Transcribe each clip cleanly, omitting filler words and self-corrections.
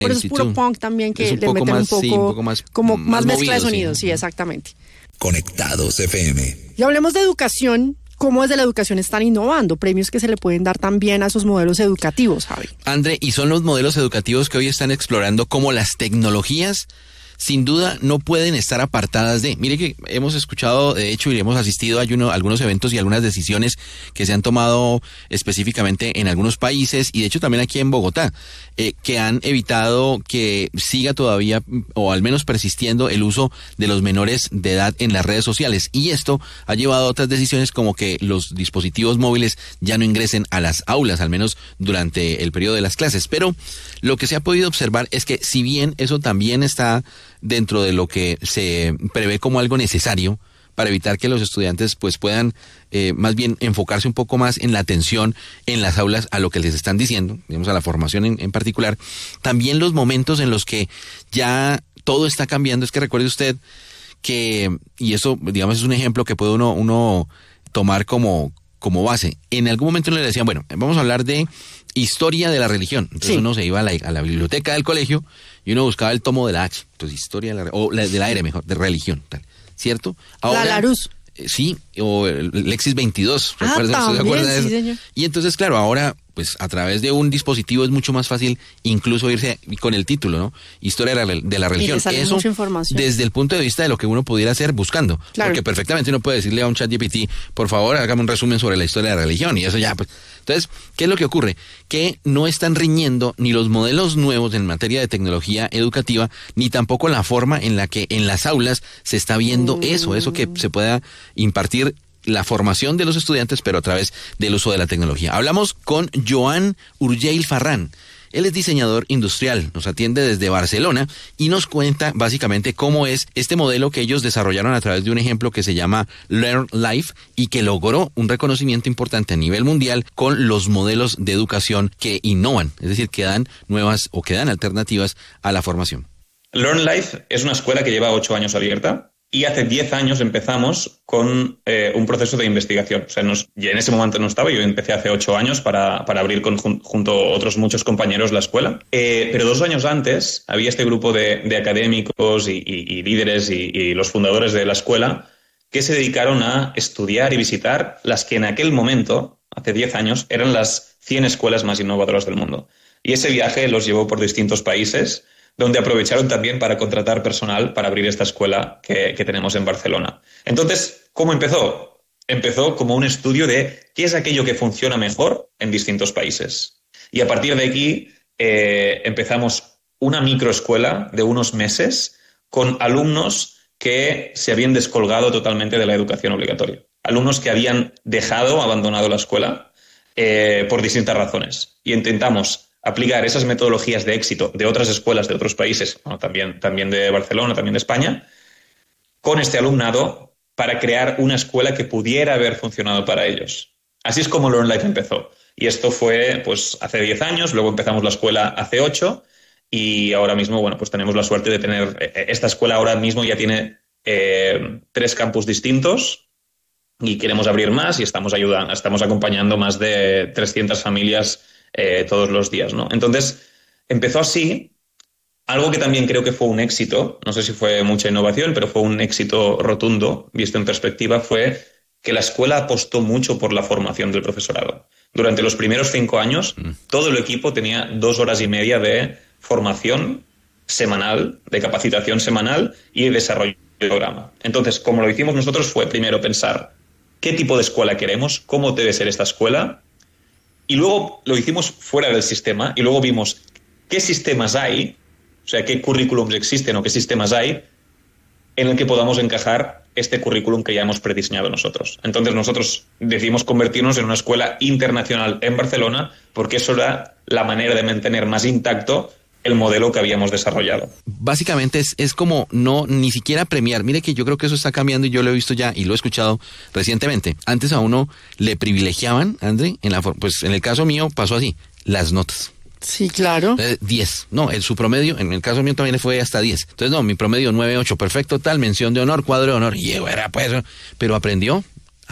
Por eso es puro punk también, que le meten un poco más, como más mezcla de sonidos, sí, exactamente. Conectados FM. Y hablemos de educación. ¿Cómo desde la educación están innovando? Premios que se le pueden dar también a esos modelos educativos, Javi. André, y son los modelos educativos que hoy están explorando cómo las tecnologías sin duda no pueden estar apartadas de. Mire que hemos escuchado, de hecho, y hemos asistido a algunos eventos y algunas decisiones que se han tomado específicamente en algunos países, y de hecho también aquí en Bogotá, que han evitado que siga todavía, o al menos persistiendo, el uso de los menores de edad en las redes sociales. Y esto ha llevado a otras decisiones, como que los dispositivos móviles ya no ingresen a las aulas, al menos durante el periodo de las clases. Pero lo que se ha podido observar es que, si bien eso también está dentro de lo que se prevé como algo necesario para evitar que los estudiantes pues puedan más bien enfocarse un poco más en la atención en las aulas a lo que les están diciendo, digamos a la formación en particular, también los momentos en los que ya todo está cambiando. Es que recuerde usted que, y eso digamos es un ejemplo que puede uno tomar como base, en algún momento le decían, bueno, vamos a hablar de historia de la religión. Entonces uno se iba a la biblioteca del colegio y uno buscaba el tomo de la H, entonces historia de la R mejor, de religión, tal, ¿cierto? Ahora, la Larousse. Sí, o el Lexis 22, también, ¿se acuerda de eso? Sí, señor. Y entonces, claro, ahora, pues a través de un dispositivo es mucho más fácil incluso irse con el título, ¿no? Historia de la religión. Eso, desde el punto de vista de lo que uno pudiera hacer buscando. Claro. Porque perfectamente uno puede decirle a un ChatGPT, por favor, hágame un resumen sobre la historia de la religión, y eso ya, pues. Entonces, ¿qué es lo que ocurre? Que no están riñendo ni los modelos nuevos en materia de tecnología educativa, ni tampoco la forma en la que en las aulas se está viendo eso que se pueda impartir la formación de los estudiantes, pero a través del uso de la tecnología. Hablamos con Joan Urgell Farrán. Él es diseñador industrial, nos atiende desde Barcelona y nos cuenta básicamente cómo es este modelo que ellos desarrollaron a través de un ejemplo que se llama Learn Life y que logró un reconocimiento importante a nivel mundial con los modelos de educación que innovan, es decir, que dan nuevas o que dan alternativas a la formación. Learn Life es una escuela que lleva 8 años abierta. Y hace 10 años empezamos con un proceso de investigación. O sea, y en ese momento no estaba, yo empecé hace 8 años para abrir junto a otros muchos compañeros la escuela. Pero 2 años antes había este grupo de académicos y líderes y los fundadores de la escuela que se dedicaron a estudiar y visitar las que en aquel momento, hace 10 años, eran las 100 escuelas más innovadoras del mundo. Y ese viaje los llevó por distintos países, donde aprovecharon también para contratar personal para abrir esta escuela que tenemos en Barcelona. Entonces, ¿cómo empezó? Empezó como un estudio de qué es aquello que funciona mejor en distintos países. Y a partir de aquí empezamos una microescuela de unos meses con alumnos que se habían descolgado totalmente de la educación obligatoria. Alumnos que habían abandonado la escuela por distintas razones. Y intentamos aplicar esas metodologías de éxito de otras escuelas de otros países, bueno, también de Barcelona, también de España, con este alumnado para crear una escuela que pudiera haber funcionado para ellos. Así es como Learn Life empezó. Y esto fue pues hace 10 años, luego empezamos la escuela hace 8 y ahora mismo, bueno, pues tenemos la suerte de tener, esta escuela ahora mismo ya tiene 3 campus distintos y queremos abrir más y estamos acompañando más de 300 familias todos los días, ¿no? Entonces, empezó así. Algo que también creo que fue un éxito, no sé si fue mucha innovación, pero fue un éxito rotundo, visto en perspectiva, fue que la escuela apostó mucho por la formación del profesorado. Durante los primeros 5 años, todo el equipo tenía 2 horas y media de formación semanal, de capacitación semanal y de desarrollo del programa. Entonces, como lo hicimos nosotros, fue primero pensar qué tipo de escuela queremos, cómo debe ser esta escuela. Y luego lo hicimos fuera del sistema y luego vimos qué sistemas hay, o sea, qué currículums existen o qué sistemas hay en el que podamos encajar este currículum que ya hemos prediseñado nosotros. Entonces nosotros decidimos convertirnos en una escuela internacional en Barcelona porque eso era la manera de mantener más intacto el modelo que habíamos desarrollado. Básicamente es como ni siquiera premiar. Mire que yo creo que eso está cambiando y yo lo he visto ya y lo he escuchado recientemente. Antes a uno le privilegiaban, André, pues en el caso mío pasó así, las notas. Sí, claro. 10. No, su promedio, en el caso mío también fue hasta 10. Entonces, no, mi promedio 9.8, perfecto, tal, mención de honor, cuadro de honor. Y era pues, pero aprendió.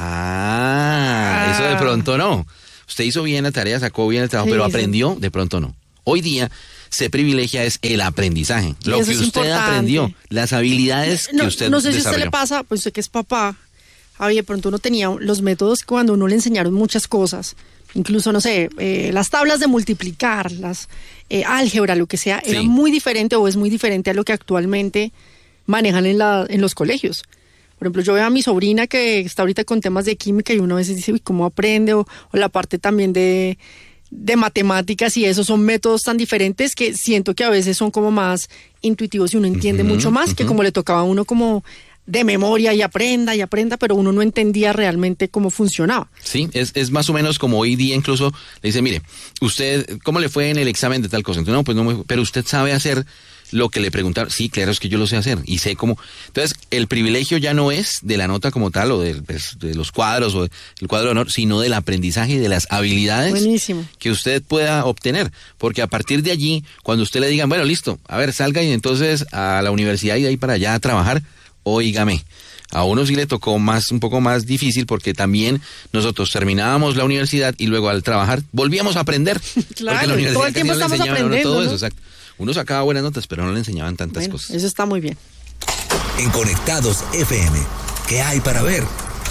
Eso de pronto no. Usted hizo bien la tarea, sacó bien el trabajo, pero aprendió, de pronto no. Hoy día se privilegia es el aprendizaje. Y Lo eso que es usted importante. aprendió, las habilidades que usted No sé si a usted desarrolló. le pasa, pues usted que es papá, Javi, de pronto uno tenía los métodos cuando uno le enseñaron muchas cosas, incluso, no sé, las tablas de multiplicar, las álgebra, lo que sea, era Sí. muy diferente o es muy diferente a lo que actualmente manejan en los colegios. Por ejemplo, yo veo a mi sobrina que está ahorita con temas de química y uno a veces dice, uy, ¿cómo aprende? O la parte también de matemáticas y eso son métodos tan diferentes que siento que a veces son como más intuitivos y uno entiende mucho más que como le tocaba a uno como de memoria y aprenda, pero uno no entendía realmente cómo funcionaba. Sí, es más o menos como hoy día incluso le dice, mire, usted, ¿cómo le fue en el examen de tal cosa? Entonces, no, pues no, pero usted sabe hacer lo que le preguntaron. Sí, claro, es que yo lo sé hacer y sé cómo. Entonces, el privilegio ya no es de la nota como tal o de los cuadros o del cuadro de honor, sino del aprendizaje y de las habilidades Buenísimo. que usted pueda obtener. Porque a partir de allí, cuando usted le digan, bueno, listo, a ver, salga y entonces a la universidad y de ahí para allá a trabajar, óigame. A uno sí le tocó un poco más difícil porque también nosotros terminábamos la universidad y luego al trabajar volvíamos a aprender. Claro, porque la universidad todo el casi tiempo no le estamos enseñaban a uno aprendiendo, todo ¿no? eso, exacto. Uno sacaba buenas notas, pero no le enseñaban tantas Bueno, cosas. eso está muy bien. En Conectados FM. ¿Qué hay para ver?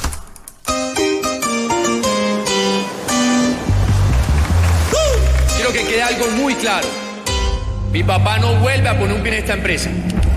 Quiero que quede algo muy claro. Mi papá no vuelve a poner un pie en esta empresa.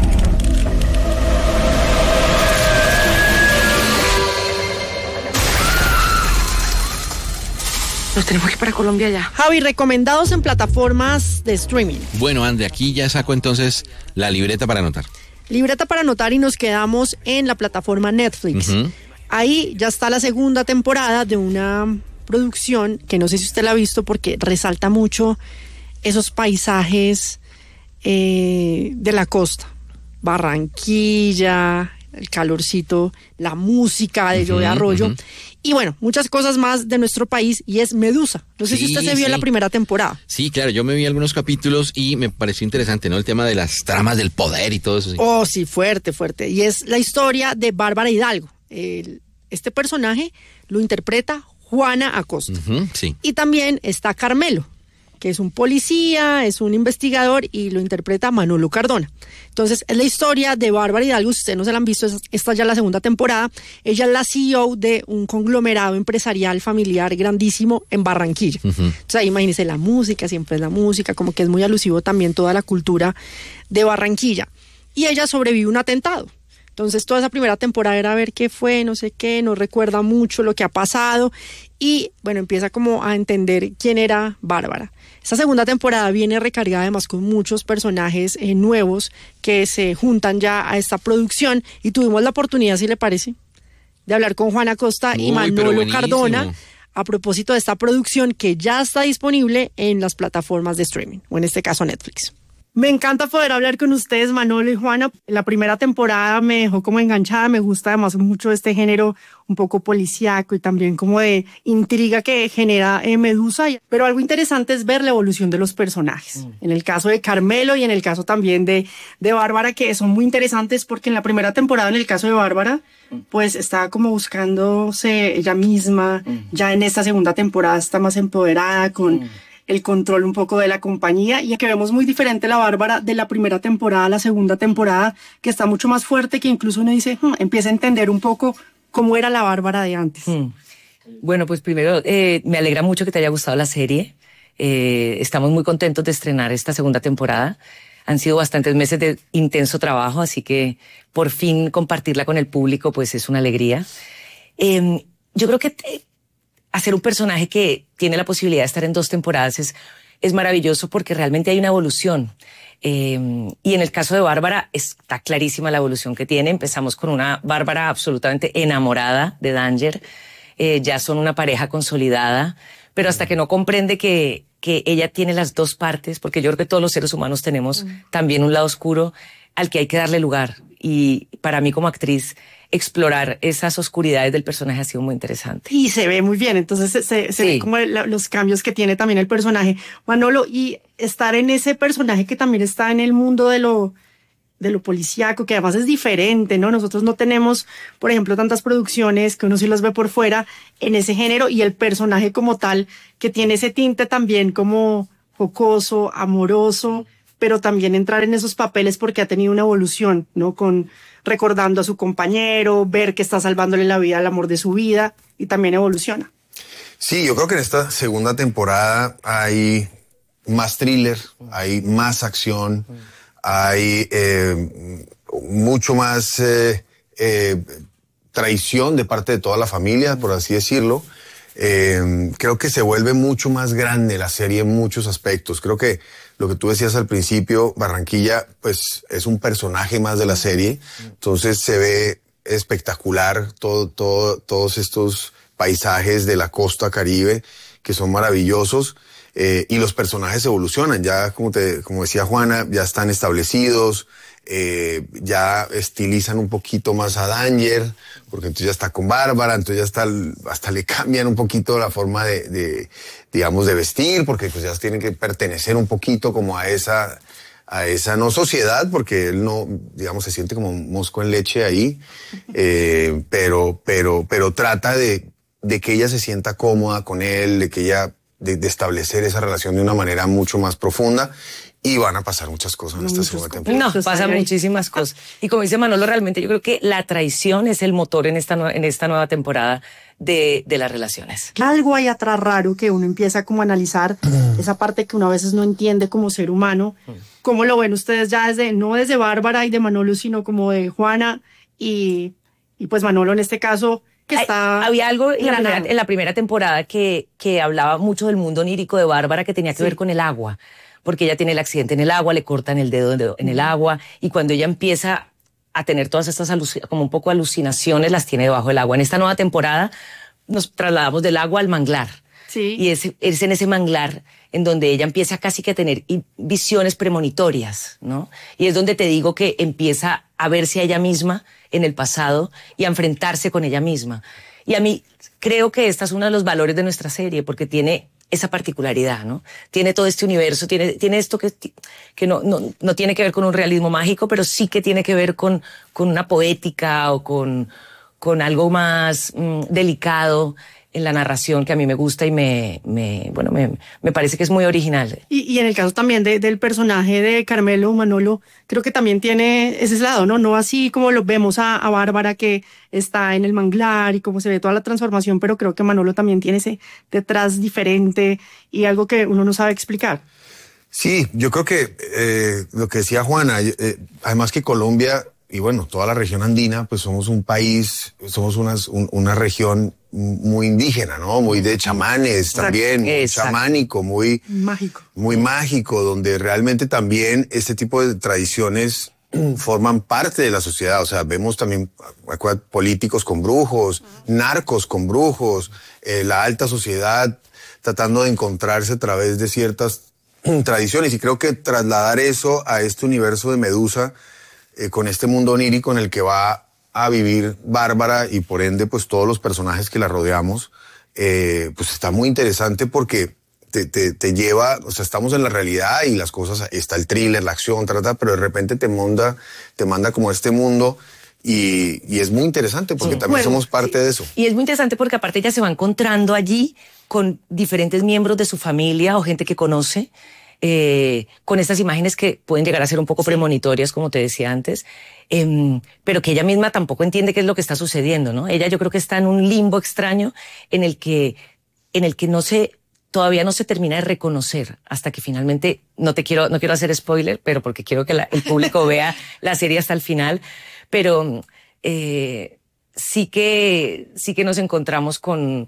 Nos tenemos que ir para Colombia ya. Javi, recomendados en plataformas de streaming. Bueno, Ande, aquí ya saco entonces la libreta para anotar. Libreta para anotar y nos quedamos en la plataforma Netflix. Ujú. Ahí ya está la segunda temporada de una producción que no sé si usted la ha visto porque resalta mucho esos paisajes de la costa. Barranquilla, el calorcito, la música de Joe Arroyo y bueno, muchas cosas más de nuestro país y es Medusa. No sé si Sí, usted se vio sí. la primera temporada. Sí, claro, yo me vi algunos capítulos y me pareció interesante, ¿no? El tema de las tramas del poder y todo eso. Sí. Oh, sí, fuerte, fuerte. Y es la historia de Bárbara Hidalgo. Este personaje lo interpreta Juana Acosta. Ujú, sí. Y también está Carmelo, que es un policía, es un investigador y lo interpreta Manolo Cardona. Entonces, es la historia de Bárbara Hidalgo. Si ustedes no se la han visto, esta ya es la segunda temporada. Ella es la CEO de un conglomerado empresarial familiar grandísimo en Barranquilla. Entonces, ahí imagínense la música, siempre es la música, como que es muy alusivo también toda la cultura de Barranquilla. Y ella sobrevive un atentado. Entonces, toda esa primera temporada era ver qué fue, no sé qué, no recuerda mucho lo que ha pasado. Y, bueno, empieza como a entender quién era Bárbara. Esta segunda temporada viene recargada además con muchos personajes nuevos que se juntan ya a esta producción. Y tuvimos la oportunidad, si le parece, de hablar con Juana Acosta y Uy, pero Manolo buenísimo. Cardona a propósito de esta producción que ya está disponible en las plataformas de streaming, o en este caso Netflix. Me encanta poder hablar con ustedes, Manolo y Juana. La primera temporada me dejó como enganchada, me gusta además mucho este género un poco policíaco y también como de intriga que genera Medusa. Pero algo interesante es ver la evolución de los personajes. En el caso de Carmelo y en el caso también de Bárbara, que son muy interesantes porque en la primera temporada, en el caso de Bárbara, pues estaba como buscándose ella misma. Ya en esta segunda temporada está más empoderada con el control un poco de la compañía y que vemos muy diferente la Bárbara de la primera temporada a la segunda temporada, que está mucho más fuerte, que incluso uno dice, empieza a entender un poco cómo era la Bárbara de antes. Bueno, pues primero me alegra mucho que te haya gustado la serie. Estamos muy contentos de estrenar esta segunda temporada. Han sido bastantes meses de intenso trabajo, así que por fin compartirla con el público pues es una alegría. Yo creo que hacer un personaje que tiene la posibilidad de estar en 2 temporadas es maravilloso porque realmente hay una evolución. Y en el caso de Bárbara está clarísima la evolución que tiene. Empezamos con una Bárbara absolutamente enamorada de Danger. Ya son una pareja consolidada, pero hasta que no comprende que ella tiene las dos partes, porque yo creo que todos los seres humanos tenemos también un lado oscuro al que hay que darle lugar. Y para mí como actriz, explorar esas oscuridades del personaje ha sido muy interesante. Y se ve muy bien, entonces se ve como los cambios que tiene también el personaje. Manolo, y estar en ese personaje que también está en el mundo de lo policíaco, que además es diferente, ¿no? Nosotros no tenemos, por ejemplo, tantas producciones que uno sí las ve por fuera en ese género y el personaje como tal, que tiene ese tinte también como jocoso, amoroso, pero también entrar en esos papeles porque ha tenido una evolución, ¿no? Recordando a su compañero, ver que está salvándole la vida al amor de su vida y también evoluciona. Sí, yo creo que en esta segunda temporada hay más thriller, hay más acción, hay mucho más traición de parte de toda la familia, por así decirlo. Creo que se vuelve mucho más grande la serie en muchos aspectos. Creo que lo que tú decías al principio, Barranquilla, pues es un personaje más de la serie. Entonces se ve espectacular todos estos paisajes de la costa Caribe que son maravillosos. Y los personajes evolucionan. Ya, como decía Juana, ya están establecidos. Ya estilizan un poquito más a Danger, porque entonces ya está con Bárbara, entonces ya está, hasta le cambian un poquito la forma digamos, de vestir, porque pues ya tienen que pertenecer un poquito como a esa no sociedad, porque él no, digamos, se siente como un mosco en leche ahí, pero trata de que ella se sienta cómoda con él, de establecer esa relación de una manera mucho más profunda. Y van a pasar muchas cosas en esta segunda temporada. No, pasan muchísimas cosas. Y como dice Manolo, realmente yo creo que la traición es el motor en esta nueva temporada de las relaciones. Algo hay atrás raro que uno empieza como a analizar, esa parte que uno a veces no entiende como ser humano. ¿Cómo lo ven ustedes ya no desde Bárbara y de Manolo, sino como de Juana y pues Manolo en este caso, que está... Había algo en la primera temporada que hablaba mucho del mundo onírico de Bárbara que tenía que ver con el agua. Porque ella tiene el accidente en el agua, le cortan el dedo en el agua, y cuando ella empieza a tener todas estas como un poco alucinaciones, las tiene debajo del agua. En esta nueva temporada nos trasladamos del agua al manglar. Sí. Y es en ese manglar en donde ella empieza casi que a tener visiones premonitorias, ¿no? Y es donde te digo que empieza a verse a ella misma en el pasado y a enfrentarse con ella misma. Y a mí creo que este es uno de los valores de nuestra serie, porque tiene esa particularidad, ¿no? Tiene todo este universo, tiene esto que no tiene que ver con un realismo mágico, pero sí que tiene que ver con una poética o con algo más delicado en la narración que a mí me gusta y me parece que es muy original. Y en el caso también del personaje de Carmelo, Manolo, creo que también tiene ese lado, ¿no? No así como lo vemos a Bárbara, que está en el manglar y cómo se ve toda la transformación, pero creo que Manolo también tiene ese detrás diferente y algo que uno no sabe explicar. Sí, yo creo que lo que decía Juana, además que Colombia y bueno, toda la región andina, pues somos un país, somos una región muy indígena, ¿no? Muy de chamanes también, muy chamánico, muy mágico, donde realmente también este tipo de tradiciones forman parte de la sociedad. O sea, vemos también políticos con brujos, narcos con brujos, la alta sociedad tratando de encontrarse a través de ciertas tradiciones. Y creo que trasladar eso a este universo de Medusa, con este mundo onírico en el que va a vivir Bárbara y por ende pues todos los personajes que la rodeamos, pues está muy interesante porque te lleva, o sea, estamos en la realidad y las cosas, está el thriller, la acción, pero de repente te manda como este mundo y es muy interesante porque también somos parte de eso. Y es muy interesante porque aparte ella se va encontrando allí con diferentes miembros de su familia o gente que conoce, con estas imágenes que pueden llegar a ser un poco premonitorias, como te decía antes, pero que ella misma tampoco entiende qué es lo que está sucediendo, ¿no? Ella yo creo que está en un limbo extraño en el que todavía no se termina de reconocer hasta que finalmente, no quiero hacer spoiler, pero porque quiero que el público vea la serie hasta el final, pero sí que nos encontramos con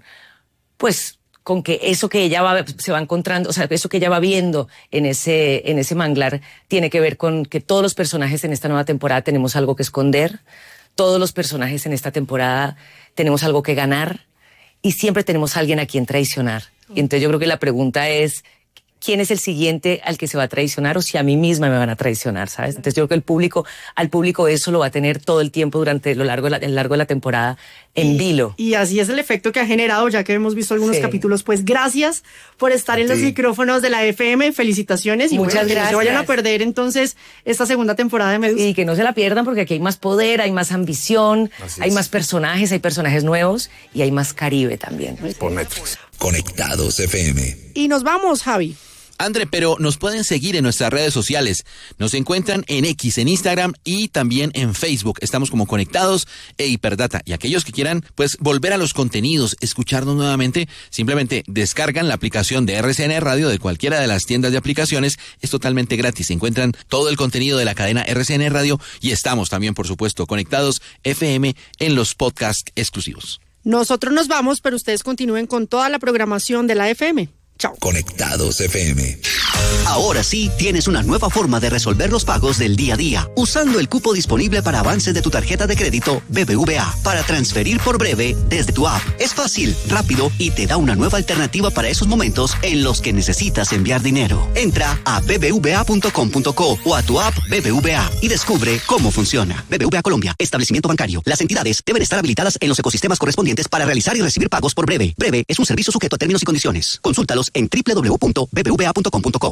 que eso que ella se va encontrando, o sea, eso que ella va viendo en ese manglar tiene que ver con que todos los personajes en esta nueva temporada tenemos algo que esconder, todos los personajes en esta temporada tenemos algo que ganar y siempre tenemos a alguien a quien traicionar. Y entonces yo creo que la pregunta es, ¿quién es el siguiente al que se va a traicionar o si a mí misma me van a traicionar, ¿sabes? Entonces yo creo que al público eso lo va a tener todo el tiempo durante el largo de la temporada en vilo. Y así es el efecto que ha generado, ya que hemos visto algunos capítulos. Pues gracias por estar en los micrófonos de la FM, felicitaciones. Y muchas gracias. Que no se vayan a perder entonces esta segunda temporada de Medusa. Y que no se la pierdan porque aquí hay más poder, hay más ambición, hay más personajes, hay personajes nuevos y hay más Caribe también. Por Netflix. Conectados FM. Y nos vamos, Javi. André, pero nos pueden seguir en nuestras redes sociales. Nos encuentran en X, en Instagram y también en Facebook. Estamos como Conectados e Hiperdata. Y aquellos que quieran, pues, volver a los contenidos, escucharnos nuevamente, simplemente descargan la aplicación de RCN Radio de cualquiera de las tiendas de aplicaciones. Es totalmente gratis. Encuentran todo el contenido de la cadena RCN Radio y estamos también, por supuesto, Conectados FM en los podcasts exclusivos. Nosotros nos vamos, pero ustedes continúen con toda la programación de la FM. Chao. Conectados FM. Ahora sí tienes una nueva forma de resolver los pagos del día a día, usando el cupo disponible para avances de tu tarjeta de crédito BBVA para transferir por Breve desde tu app. Es fácil, rápido y te da una nueva alternativa para esos momentos en los que necesitas enviar dinero. Entra a bbva.com.co o a tu app BBVA y descubre cómo funciona. BBVA Colombia, establecimiento bancario. Las entidades deben estar habilitadas en los ecosistemas correspondientes para realizar y recibir pagos por Breve. Breve es un servicio sujeto a términos y condiciones. Consúltalos en www.bbva.com.co.